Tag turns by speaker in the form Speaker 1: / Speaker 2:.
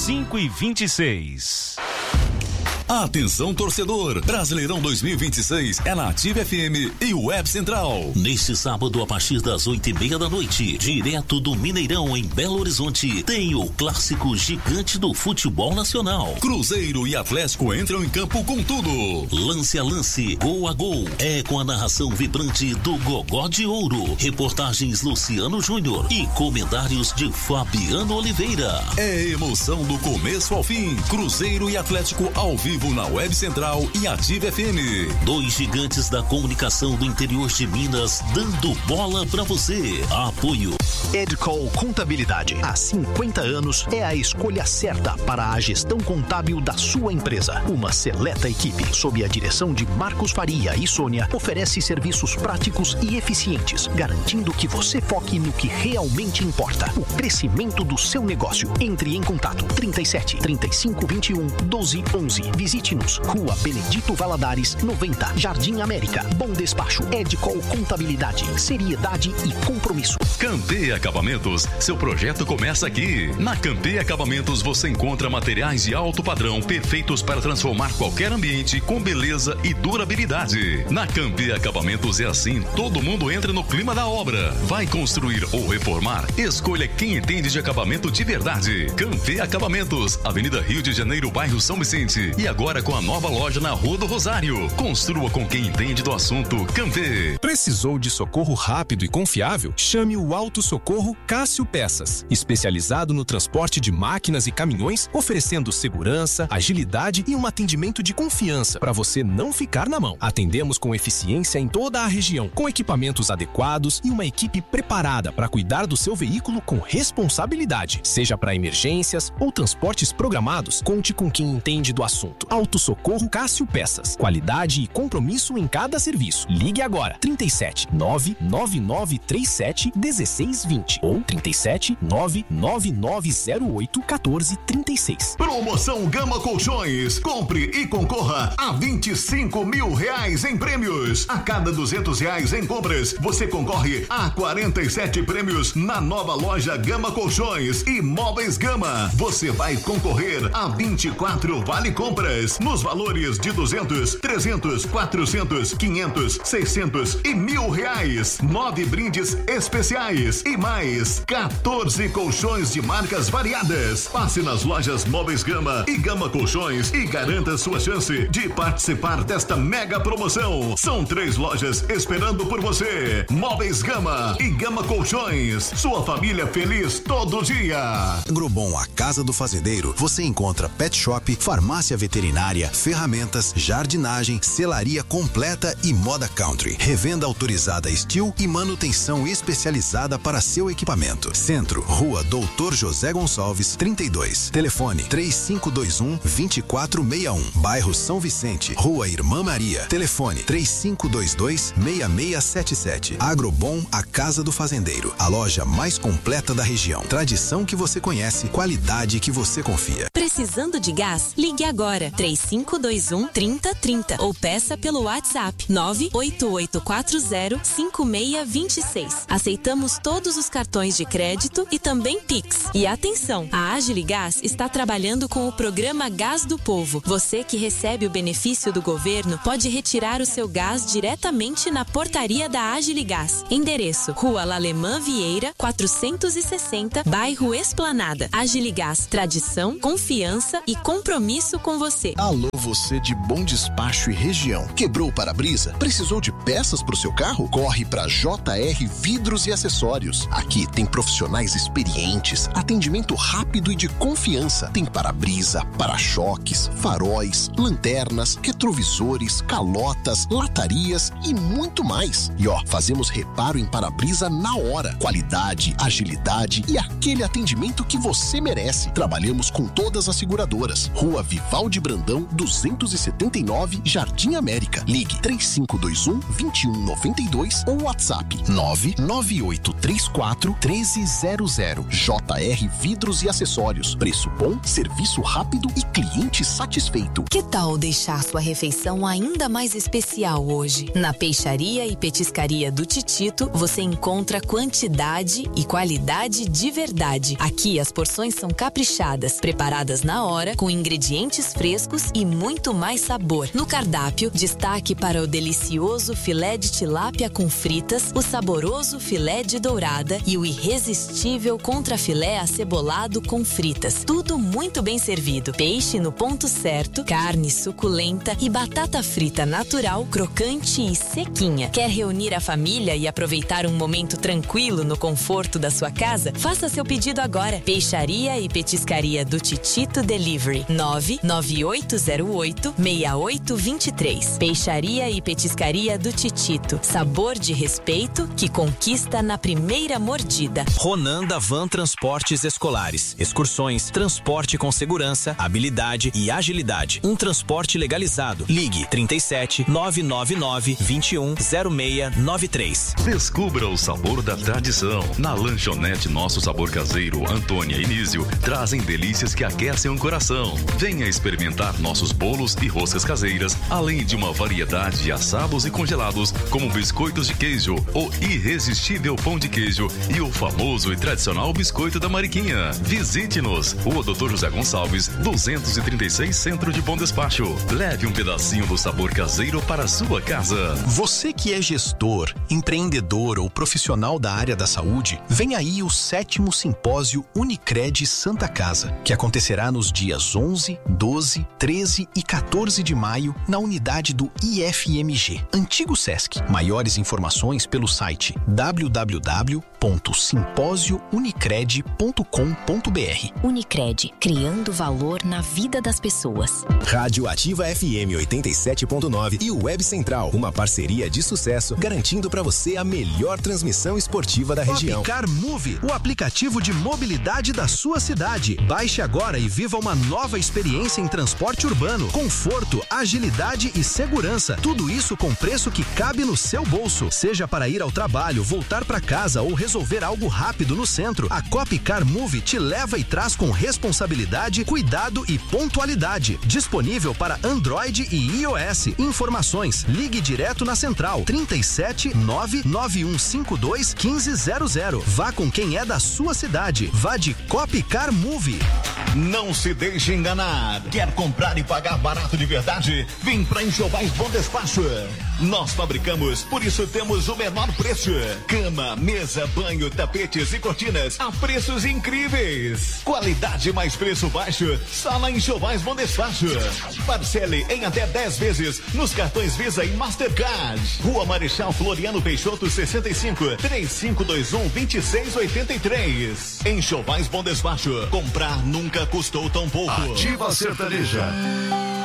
Speaker 1: 5h26.
Speaker 2: Atenção, torcedor! Brasileirão 2026 é na Ativa FM e Web Central.
Speaker 3: Neste sábado, a partir das 8:30 da noite, direto do Mineirão, em Belo Horizonte, tem o clássico gigante do futebol nacional.
Speaker 2: Cruzeiro e Atlético entram em campo com tudo.
Speaker 3: Lance a lance, gol a gol. É com a narração vibrante do Gogó de Ouro. Reportagens Luciano Júnior e comentários de Fabiano Oliveira.
Speaker 2: É emoção do começo ao fim. Cruzeiro e Atlético ao vivo na Web Central e Ativa FM.
Speaker 3: Dois gigantes da comunicação do interior de Minas dando bola pra você. Apoio
Speaker 4: Edcol Contabilidade. Há 50 anos é a escolha certa para a gestão contábil da sua empresa. Uma seleta equipe, sob a direção de Marcos Faria e Sônia, oferece serviços práticos e eficientes, garantindo que você foque no que realmente importa: o crescimento do seu negócio. Entre em contato 37 35 21 12 11. Visite-nos, Rua Benedito Valadares, 90, Jardim América. Bom despacho, Edcol Contabilidade, seriedade e compromisso.
Speaker 2: Campeia Acabamentos, seu projeto começa aqui. Na Campeia Acabamentos você encontra materiais de alto padrão, perfeitos para transformar qualquer ambiente com beleza e durabilidade. Na Campeia Acabamentos é assim, todo mundo entra no clima da obra. Vai construir ou reformar? Escolha quem entende de acabamento de verdade. Campeia Acabamentos, Avenida Rio de Janeiro, bairro São Vicente. E agora com a nova loja na Rua do Rosário. Construa com quem entende do assunto. Campeia.
Speaker 5: Precisou de socorro rápido e confiável? Chame o Auto Socorro Cássio Peças, especializado no transporte de máquinas e caminhões, oferecendo segurança, agilidade e um atendimento de confiança para você não ficar na mão. Atendemos com eficiência em toda a região, com equipamentos adequados e uma equipe preparada para cuidar do seu veículo com responsabilidade. Seja para emergências ou transportes programados, conte com quem entende do assunto. Auto Socorro Cássio Peças, qualidade e compromisso em cada serviço. Ligue agora, 37 99937 1620 ou 37 99908 1436.
Speaker 6: Promoção Gama Colchões. Compre e concorra a R$25 mil em prêmios. A cada R$200 em compras, você concorre a 47 prêmios na nova loja Gama Colchões e Móveis Gama. Você vai concorrer a 24 vale compras nos valores de 200, 300, 400, 500, 600 e R$1.000. 9 brindes especiais e mais 14 colchões de marcas variadas. Passe nas lojas Móveis Gama e Gama Colchões e garanta sua chance de participar desta mega promoção. São 3 lojas esperando por você. Móveis Gama e Gama Colchões. Sua família feliz todo dia.
Speaker 7: Agrobom, a casa do fazendeiro. Você encontra pet shop, farmácia veterinária, ferramentas, jardinagem, selaria completa e moda country. Revenda autorizada Steel e manutenção especializada para seu equipamento. Centro, Rua Doutor José Gonçalves, 32. Telefone 3521-2461. Bairro São Vicente, Rua Irmã Maria. Telefone 3522-6677. Agrobom, a casa do fazendeiro. A loja mais completa da região. Tradição que você conhece, qualidade que você confia.
Speaker 8: Precisando de gás? Ligue agora, 3521-3030 ou peça pelo WhatsApp 988405626. Aceitamos todos os cartões de crédito e também Pix. E atenção, a Agiligás está trabalhando com o programa Gás do Povo. Você que recebe o benefício do governo pode retirar o seu gás diretamente na portaria da Agiligás. Endereço: Rua Lalemã Vieira, 460, bairro Esplanada. Agiligás, tradição, confiança e compromisso com você.
Speaker 9: Alô, você de Bom Despacho e região. Quebrou o para-brisa? Precisou de peças para o seu carro? Corre para JR Vidros e Acessórios. Aqui tem profissionais experientes, atendimento rápido e de confiança. Tem para-brisa, para-choques, faróis, lanternas, retrovisores, calotas, latarias e muito mais. E fazemos reparo em para-brisa na hora. Qualidade, agilidade e aquele atendimento que você merece. Trabalhamos com todas as seguradoras. Rua Vivaldi Branco, Brandão 279, Jardim América. Ligue 3521-2192 ou WhatsApp 99834-1300. JR Vidros e Acessórios. Preço bom, serviço rápido e cliente satisfeito.
Speaker 8: Que tal deixar sua refeição ainda mais especial hoje? Na Peixaria e Petiscaria do Titito, você encontra quantidade e qualidade de verdade. Aqui as porções são caprichadas, preparadas na hora, com ingredientes frescos e muito mais sabor. No cardápio, destaque para o delicioso filé de tilápia com fritas, o saboroso filé de dourada e o irresistível contrafilé acebolado com fritas. Tudo muito bem servido. Peixe no ponto certo, carne suculenta e batata frita natural, crocante e sequinha. Quer reunir a família e aproveitar um momento tranquilo no conforto da sua casa? Faça seu pedido agora. Peixaria e Petiscaria do Titito Delivery 99808-6823. Peixaria e Petiscaria do Titito. Sabor de respeito que conquista na primeira mordida.
Speaker 5: Ronanda Van Transportes Escolares. Excursões, transporte com segurança, habilidade e agilidade. Um transporte legalizado. Ligue 37 999 21 0693.
Speaker 2: Descubra o sabor da tradição. Na lanchonete Nosso Sabor Caseiro, Antônia e Nísio trazem delícias que aquecem o coração. Venha experimentar nossos bolos e roscas caseiras, além de uma variedade de assados e congelados, como biscoitos de queijo, o irresistível pão de queijo e o famoso e tradicional biscoito da Mariquinha. Visite-nos, Rua Dr. José Gonçalves, 236, Centro de Bom Despacho. Leve um pedacinho do sabor caseiro para a sua casa.
Speaker 4: Você que é gestor, empreendedor ou profissional da área da saúde, vem aí o 7º Simpósio Unicred Santa Casa, que acontecerá nos dias 11, 12, 13 e 14 de maio na unidade do IFMG, antigo Sesc. Maiores informações pelo site www.simposiounicred.com.br.
Speaker 8: Unicred, criando valor na vida das pessoas.
Speaker 5: Rádio Ativa FM 87.9 e o Web Central, uma parceria de sucesso, garantindo para você a melhor transmissão esportiva da região.
Speaker 4: Topcar Move, o aplicativo de mobilidade da sua cidade. Baixe agora e viva uma nova experiência em transporte urbano, conforto, agilidade e segurança. Tudo isso com preço que cabe no seu bolso. Seja para ir ao trabalho, voltar para casa ou resolver algo rápido no centro, a Topcar Move te leva e traz com responsabilidade, cuidado e pontualidade. Disponível para Android e iOS. Informações, ligue direto na central 37 99152 1500. Vá com quem é da sua cidade. Vá de Topcar Move.
Speaker 6: Não se deixe enganar. Quer comprar e pagar barato de verdade? Vem pra Enxovais Bom Despacho. Nós fabricamos, por isso temos o menor preço. Cama, mesa, banho, tapetes e cortinas a preços incríveis. Qualidade mais preço baixo, só na Enxovais Bom Despacho. Parcele em até 10 vezes nos cartões Visa e Mastercard. Rua Marechal Floriano Peixoto 65, 3521-2683. Enxovais Bom Despacho. Comprar nunca custou tão pouco.
Speaker 1: Ativa Sertaneja.